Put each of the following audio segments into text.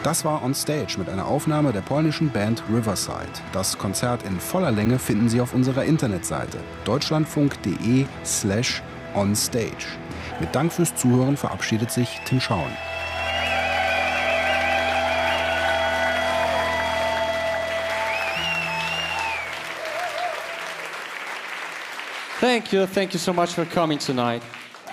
Das war On Stage mit einer Aufnahme der polnischen Band Riverside. Das Konzert in voller Länge finden Sie auf unserer Internetseite deutschlandfunk.de/onstage. Mit Dank fürs Zuhören verabschiedet sich Tim Schauen. Thank you so much for coming tonight.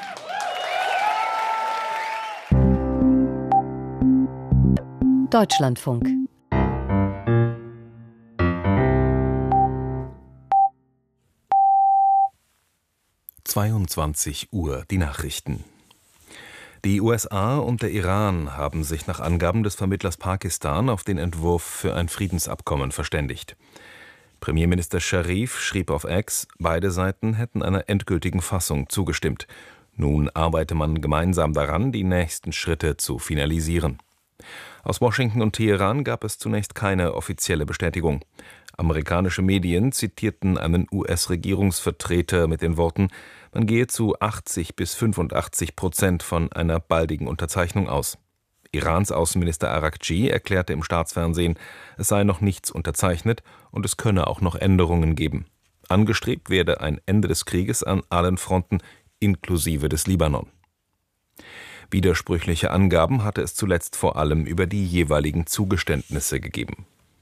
Deutschlandfunk. Uhr, die Nachrichten. Die USA und der Iran haben sich nach Angaben des Vermittlers Pakistan auf den Entwurf für ein Friedensabkommen verständigt. Premierminister Sharif schrieb auf X, beide Seiten hätten einer endgültigen Fassung zugestimmt. Nun arbeite man gemeinsam daran, die nächsten Schritte zu finalisieren. Aus Washington und Teheran gab es zunächst keine offizielle Bestätigung. Amerikanische Medien zitierten einen US-Regierungsvertreter mit den Worten, man gehe zu 80-85% von einer baldigen Unterzeichnung aus. Irans Außenminister Araghchi erklärte im Staatsfernsehen, es sei noch nichts unterzeichnet und es könne auch noch Änderungen geben. Angestrebt werde ein Ende des Krieges an allen Fronten, inklusive des Libanon. Widersprüchliche Angaben hatte es zuletzt vor allem über die jeweiligen Zugeständnisse gegeben.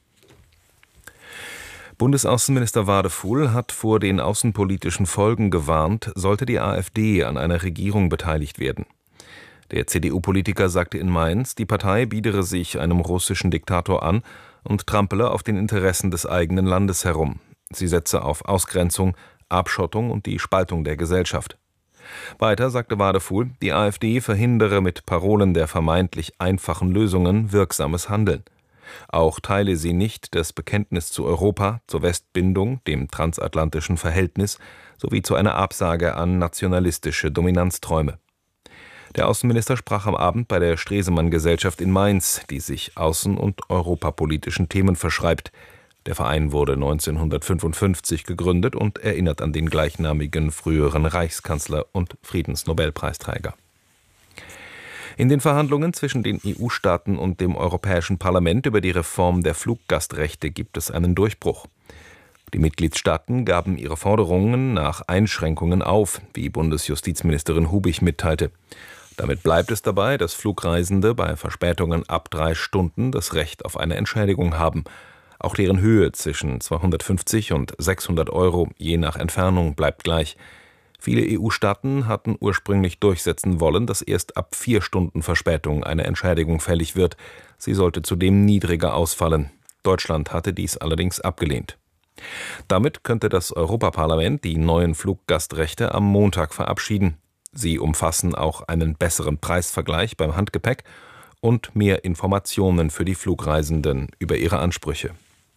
Bundesaußenminister Wadefuhl hat vor den außenpolitischen Folgen gewarnt, sollte die AfD an einer Regierung beteiligt werden. Der CDU-Politiker sagte in Mainz, die Partei biedere sich einem russischen Diktator an und trampele auf den Interessen des eigenen Landes herum. Sie setze auf Ausgrenzung, Abschottung und die Spaltung der Gesellschaft. Weiter sagte Wadefuhl, die AfD verhindere mit Parolen der vermeintlich einfachen Lösungen wirksames Handeln. Auch teile sie nicht das Bekenntnis zu Europa, zur Westbindung, dem transatlantischen Verhältnis sowie zu einer Absage an nationalistische Dominanzträume. Der Außenminister sprach am Abend bei der Stresemann-Gesellschaft in Mainz, die sich außen- und europapolitischen Themen verschreibt. Der Verein wurde 1955 gegründet und erinnert an den gleichnamigen früheren Reichskanzler und Friedensnobelpreisträger. In den Verhandlungen zwischen den EU-Staaten und dem Europäischen Parlament über die Reform der Fluggastrechte gibt es einen Durchbruch. Die Mitgliedstaaten gaben ihre Forderungen nach Einschränkungen auf, wie Bundesjustizministerin Hubich mitteilte. Damit bleibt es dabei, dass Flugreisende bei Verspätungen ab 3 Stunden das Recht auf eine Entschädigung haben. Auch deren Höhe zwischen 250 und 600 Euro je nach Entfernung bleibt gleich. Viele EU-Staaten hatten ursprünglich durchsetzen wollen, dass erst ab 4 Stunden Verspätung eine Entschädigung fällig wird. Sie sollte zudem niedriger ausfallen. Deutschland hatte dies allerdings abgelehnt. Damit könnte das Europaparlament die neuen Fluggastrechte am Montag verabschieden. Sie umfassen auch einen besseren Preisvergleich beim Handgepäck und mehr Informationen für die Flugreisenden über ihre Ansprüche.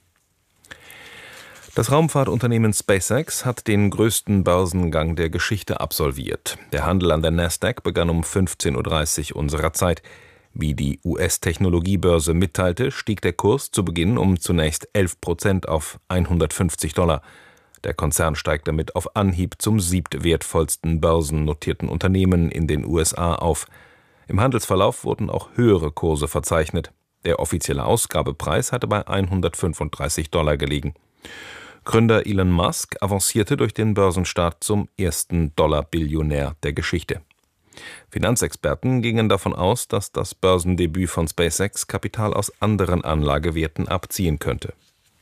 Das Raumfahrtunternehmen SpaceX hat den größten Börsengang der Geschichte absolviert. Der Handel an der Nasdaq begann um 15:30 Uhr unserer Zeit. Wie die US-Technologiebörse mitteilte, stieg der Kurs zu Beginn um zunächst 11% auf $150. Der Konzern steigt damit auf Anhieb zum 7. wertvollsten börsennotierten Unternehmen in den USA auf. Im Handelsverlauf wurden auch höhere Kurse verzeichnet. Der offizielle Ausgabepreis hatte bei $135 gelegen. Gründer Elon Musk avancierte durch den Börsenstart zum ersten Dollar-Billionär der Geschichte. Finanzexperten gingen davon aus, dass das Börsendebüt von SpaceX Kapital aus anderen Anlagewerten abziehen könnte.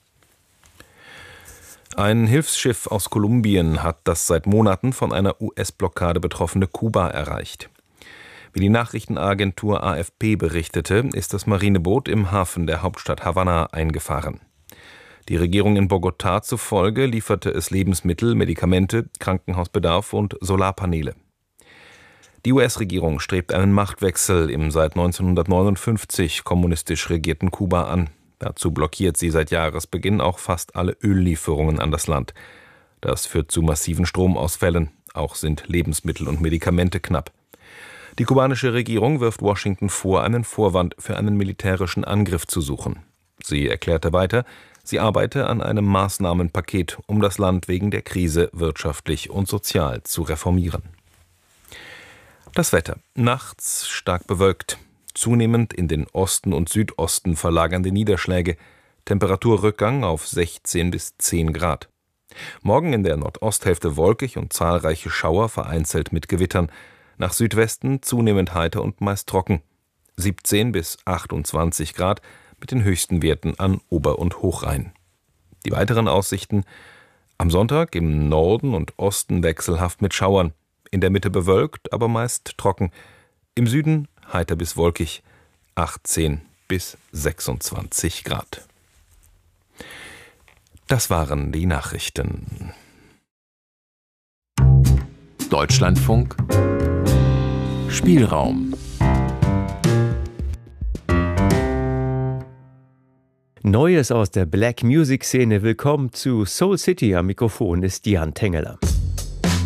Ein Hilfsschiff aus Kolumbien hat das seit Monaten von einer US-Blockade betroffene Kuba erreicht. Wie die Nachrichtenagentur AFP berichtete, ist das Marineboot im Hafen der Hauptstadt Havanna eingefahren. Die Regierung in Bogotá zufolge lieferte es Lebensmittel, Medikamente, Krankenhausbedarf und Solarpaneele. Die US-Regierung strebt einen Machtwechsel im seit 1959 kommunistisch regierten Kuba an. Dazu blockiert sie seit Jahresbeginn auch fast alle Öllieferungen an das Land. Das führt zu massiven Stromausfällen. Auch sind Lebensmittel und Medikamente knapp. Die kubanische Regierung wirft Washington vor, einen Vorwand für einen militärischen Angriff zu suchen. Sie erklärte weiter, sie arbeite an einem Maßnahmenpaket, um das Land wegen der Krise wirtschaftlich und sozial zu reformieren. Das Wetter. Nachts stark bewölkt. zunehmend in den Osten und Südosten verlagernde Niederschläge, Temperaturrückgang auf 16 bis 10 Grad. Morgen in der Nordosthälfte wolkig und zahlreiche Schauer, vereinzelt mit Gewittern. Nach Südwesten zunehmend heiter und meist trocken. 17 bis 28 Grad mit den höchsten Werten an Ober- und Hochrhein. Die weiteren Aussichten: am Sonntag im Norden und Osten wechselhaft mit Schauern, in der Mitte bewölkt, aber meist trocken. Im Süden heiter bis wolkig, 18 bis 26 Grad. Das waren die Nachrichten. Deutschlandfunk Spielraum. Neues aus der Black Music Szene. Willkommen zu Soul City. Am Mikrofon ist Jan Tengeler.